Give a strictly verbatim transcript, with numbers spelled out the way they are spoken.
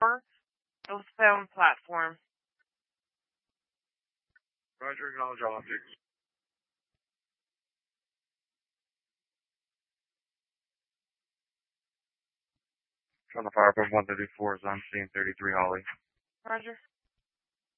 It was found platform. Roger, acknowledge all objects. On the fire above one thirty-four is on scene thirty-three Holly. Roger.